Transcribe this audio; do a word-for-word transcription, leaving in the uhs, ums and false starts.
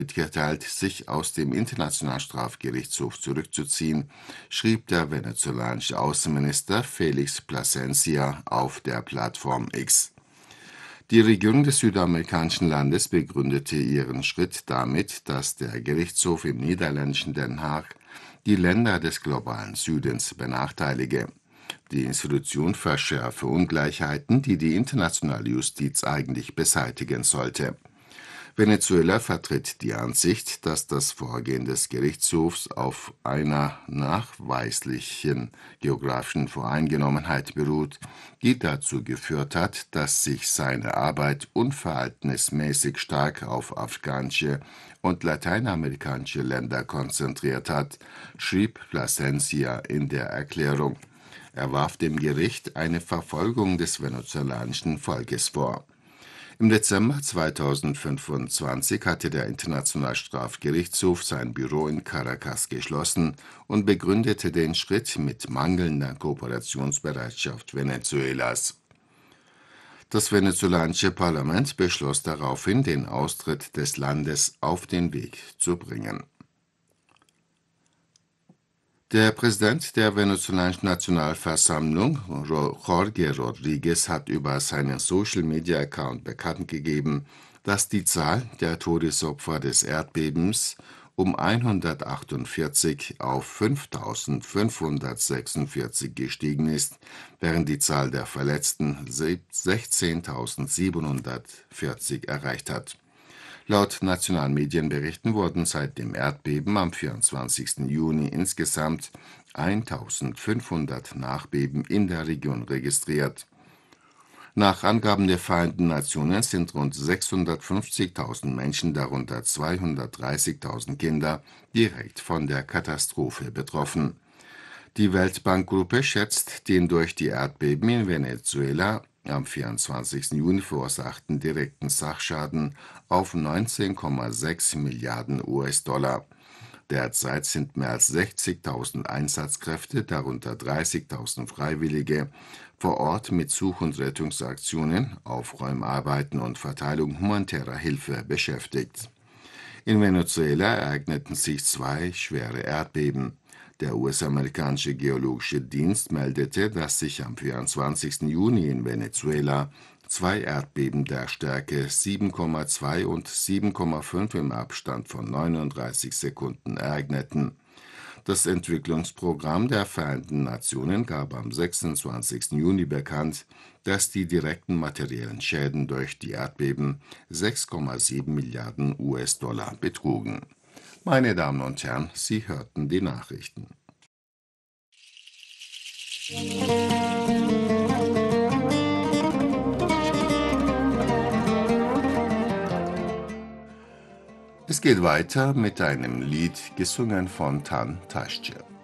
mitgeteilt, sich aus dem Internationalen Strafgerichtshof zurückzuziehen, schrieb der venezolanische Außenminister Felix Plasencia auf der Plattform X. Die Regierung des südamerikanischen Landes begründete ihren Schritt damit, dass der Gerichtshof im niederländischen Den Haag die Länder des globalen Südens benachteilige. Die Institution verschärfe Ungleichheiten, die die internationale Justiz eigentlich beseitigen sollte. Venezuela vertritt die Ansicht, dass das Vorgehen des Gerichtshofs auf einer nachweislichen geografischen Voreingenommenheit beruht, die dazu geführt hat, dass sich seine Arbeit unverhältnismäßig stark auf afrikanische und lateinamerikanische Länder konzentriert hat, schrieb Plasencia in der Erklärung. Er warf dem Gericht eine Verfolgung des venezolanischen Volkes vor. Im Dezember zweitausendfünfundzwanzig hatte der Internationale Strafgerichtshof sein Büro in Caracas geschlossen und begründete den Schritt mit mangelnder Kooperationsbereitschaft Venezuelas. Das venezolanische Parlament beschloss daraufhin, den Austritt des Landes auf den Weg zu bringen. Der Präsident der venezolanischen Nationalversammlung, Jorge Rodríguez, hat über seinen Social-Media-Account bekannt gegeben, dass die Zahl der Todesopfer des Erdbebens um hundertachtundvierzig auf fünftausendfünfhundertsechsundvierzig gestiegen ist, während die Zahl der Verletzten sechzehntausendsiebenhundertvierzig erreicht hat. Laut nationalen Medienberichten wurden seit dem Erdbeben am vierundzwanzigsten Juni insgesamt eintausendfünfhundert Nachbeben in der Region registriert. Nach Angaben der Vereinten Nationen sind rund sechshundertfünfzigtausend Menschen, darunter zweihundertdreißigtausend Kinder, direkt von der Katastrophe betroffen. Die Weltbankgruppe schätzt den durch die Erdbeben in Venezuela am vierundzwanzigsten Juni verursachten direkten Sachschaden auf neunzehn Komma sechs Milliarden U S-Dollar. Derzeit sind mehr als sechzigtausend Einsatzkräfte, darunter dreißigtausend Freiwillige, vor Ort mit Such- und Rettungsaktionen, Aufräumarbeiten und Verteilung humanitärer Hilfe beschäftigt. In Venezuela ereigneten sich zwei schwere Erdbeben. Der U S-amerikanische Geologische Dienst meldete, dass sich am vierundzwanzigsten Juni in Venezuela zwei Erdbeben der Stärke sieben Komma zwei und sieben Komma fünf im Abstand von neununddreißig Sekunden ereigneten. Das Entwicklungsprogramm der Vereinten Nationen gab am sechsundzwanzigsten Juni bekannt, dass die direkten materiellen Schäden durch die Erdbeben sechs Komma sieben Milliarden U S-Dollar betrugen. Meine Damen und Herren, Sie hörten die Nachrichten. Es geht weiter mit einem Lied, gesungen von Tan Taşçı.